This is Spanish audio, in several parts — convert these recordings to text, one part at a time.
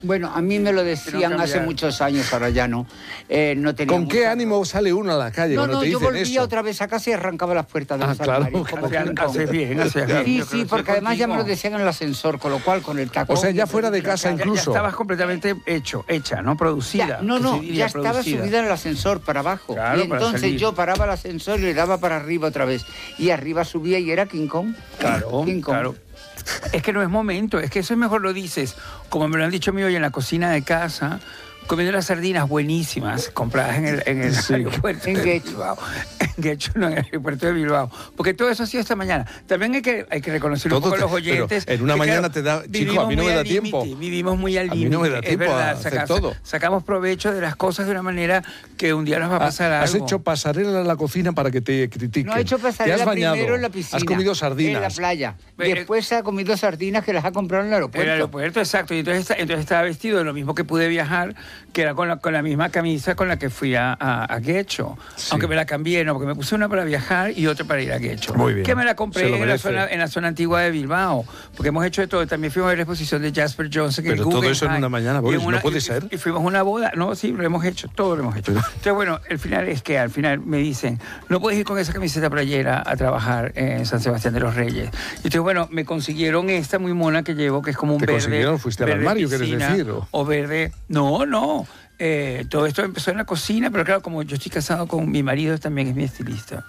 Bueno, a mí me lo decían hace muchos años, ahora ya no. No tenía ¿Con qué ánimo sale uno a la calle cuando te dicen eso? Yo volvía otra vez a casa y arrancaba las puertas de los armarios. Haces bien. Sí, porque además ya me lo decían en el ascensor, con lo cual con el tacón... O sea, ya fuera de casa incluso. Ya estabas completamente hecha, ¿no? Producida. Ya estaba subida en el ascensor para abajo. Claro, y entonces yo paraba el ascensor y le daba para arriba otra vez. Y arriba subía y era King Kong. Claro. Es que no es momento, es que eso es mejor lo dices, como me lo han dicho a mí hoy en la cocina de casa, comiendo las sardinas buenísimas compradas en el aeropuerto de Bilbao. En Guecho, no, en el aeropuerto de Bilbao. Porque todo eso ha sido esta mañana. También hay que reconocer un poco a los oyentes. En una mañana te da... Chico, a mí no me da tiempo. Vivimos muy al límite. A mí no me da tiempo a hacer todo. Sacamos provecho de las cosas de una manera que un día nos va a pasar algo. Has hecho pasarela en la cocina para que te critiquen. No, he hecho pasarela primero en la piscina. Has comido sardinas. En la playa. Después ha comido sardinas que las ha comprado en el aeropuerto. En el aeropuerto, exacto. Y entonces estaba vestido de lo mismo que pude viajar, que era con la misma camisa con la que fui a Guecho. Sí. Aunque me la cambié, ¿no? Porque me puse una para viajar y otra para ir a Guecho. Muy bien. Que me la compré en la zona antigua de Bilbao. Porque hemos hecho de todo. También fuimos a ver la exposición de Jasper Johnson. Pero todo eso en una mañana, Boris, ¿no puede ser? Y fuimos a una boda. No, sí, lo hemos hecho. Todo lo hemos hecho. Entonces, bueno, el final es que al final me dicen, no puedes ir con esa camiseta playera a trabajar en San Sebastián de los Reyes. Y entonces, bueno, me consiguieron esta muy mona que llevo, que es como un verde. ¿Te consiguieron? ¿Fuiste al armario, quieres decir? O verde. No. Todo esto empezó en la cocina, pero claro, como yo estoy casado con mi marido, también es mi estilista.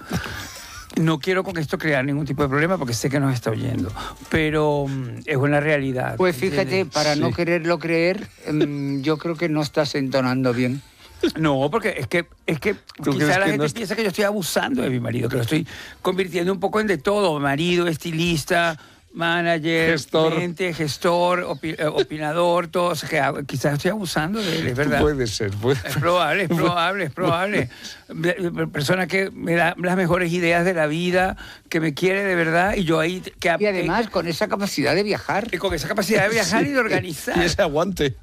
No quiero con esto crear ningún tipo de problema porque sé que nos está oyendo, pero es una realidad. Pues fíjate, para no quererlo creer, yo creo que no estás entonando bien. No, porque es que quizá la gente piensa que yo estoy abusando de mi marido, que lo estoy convirtiendo un poco en de todo, marido, estilista, manager, gestor, opinador, todo. O sea, que quizás estoy abusando de él, es verdad. Puede ser. Es probable. Persona que me da las mejores ideas de la vida, que me quiere de verdad, y yo ahí... y además con esa capacidad de viajar. Y con esa capacidad de viajar y de organizar. Y ese aguante.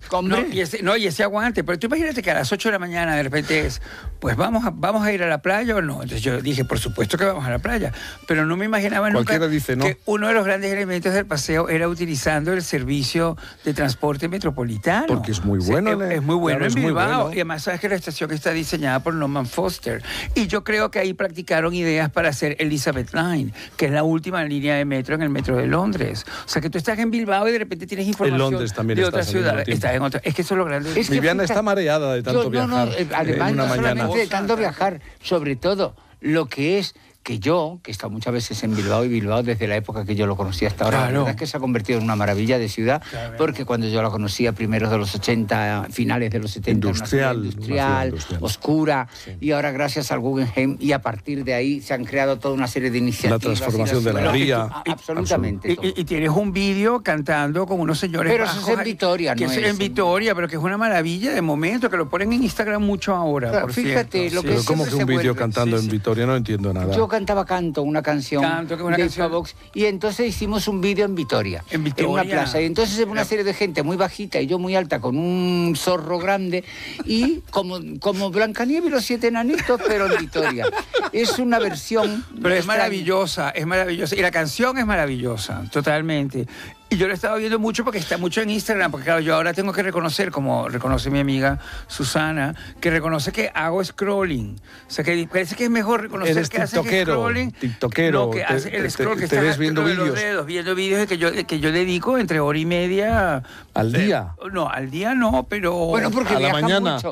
Y ese aguante. Pero tú imagínate que a las 8 de la mañana de repente es, pues vamos a ir a la playa o no. Entonces yo dije, por supuesto que vamos a la playa. Pero no me imaginaba nunca que uno de los grandes elementos del paseo era utilizando el servicio de transporte metropolitano. Porque es muy bueno. Es muy bueno en Bilbao. Y además sabes que la estación está diseñada por Norman Foster. Y yo creo que ahí practicaron ideas para hacer Elizabeth Line, que es la última línea de metro en el metro de Londres. O sea que tú estás en Bilbao y de repente tienes información en Londres también de otra ciudad. Estás en otra. Es que eso es lo grande. Viviana está mareada de tanto viajar. Además, no solamente de tanto viajar, sobre todo lo que es que yo, que he estado muchas veces en Bilbao, y Bilbao desde la época que yo lo conocí hasta ahora, la verdad es que se ha convertido en una maravilla de ciudad, porque cuando yo la conocía primeros de los 80, finales de los 70, industrial, oscura, y ahora gracias al Guggenheim, y a partir de ahí se han creado toda una serie de iniciativas. La transformación de la vía. Absolutamente. Y tienes un vídeo cantando con unos señores pero eso es en Vitoria, ¿no? En Vitoria, pero que es una maravilla de momento, que lo ponen en Instagram mucho ahora, claro, fíjate, lo que es... ¿Cómo que un vídeo cantando en Vitoria? No entiendo nada. Yo cantaba una canción de Favox, y entonces hicimos un vídeo en Vitoria, en una plaza, y entonces una serie de gente muy bajita y yo muy alta con un zorro grande, y como Blancanieves y los 7 enanitos, pero en Vitoria. Es una versión... Pero es maravillosa, y la canción es maravillosa, totalmente. Y yo lo he estado viendo mucho porque está mucho en Instagram, porque claro, yo ahora tengo que reconocer, como reconoce mi amiga Susana, que reconoce que hago scrolling. O sea, que parece que es mejor reconocer que hace scrolling. TikTokero. No, que hace el scroll, que te ves viendo vídeos. Viendo vídeos que yo dedico entre hora y media. ¿Al día? No, al día no, pero... Bueno, porque a la mañana. Mucho.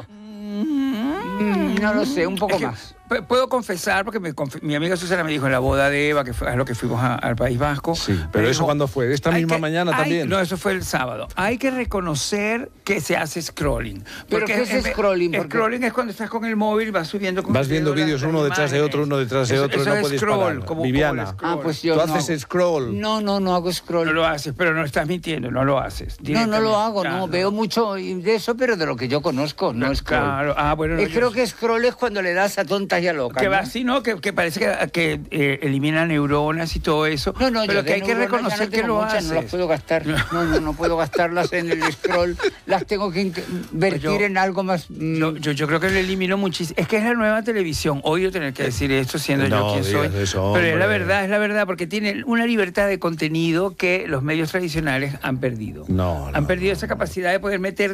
No lo sé, un poco más. Puedo confesar, porque mi amiga Susana me dijo en la boda de Eva, que fue a lo que fuimos al País Vasco. Sí, pero ¿eso cuándo fue? ¿Esta misma mañana también? No, eso fue el sábado. Hay que reconocer que se hace scrolling. ¿Pero qué es scrolling? Scrolling es cuando estás con el móvil, vas subiendo... Vas viendo vídeos uno detrás de otro, no puedes parar. Viviana, pues yo ¿tú haces scroll? No hago scroll. No lo haces, pero no estás mintiendo, no lo haces. No lo hago, no. Veo mucho de eso, pero de lo que yo conozco, no scroll. Claro, bueno. Creo que scroll es cuando le das a tontas y a locas. Que va así, ¿no? Que parece que elimina neuronas y todo eso. No, pero que hay que reconocer que lo haces. No las puedo gastar. No puedo gastarlas en el scroll. Las tengo que invertir en algo más... Yo creo que lo elimino muchísimo. Es que es la nueva televisión. Odio tener que decir esto siendo yo quien soy. Eso, pero es la verdad, porque tiene una libertad de contenido que los medios tradicionales han perdido. Han perdido esa capacidad de poder meter